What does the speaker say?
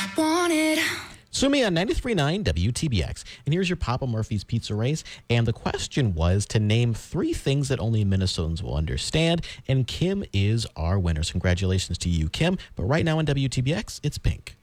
Want it. Sumi on 93.9 WTBX. And here's your Papa Murphy's Pizza Race. And the question was to name 3 things that only Minnesotans will understand. And Kim is our winner. So congratulations to you, Kim. But right now on WTBX, it's Pink.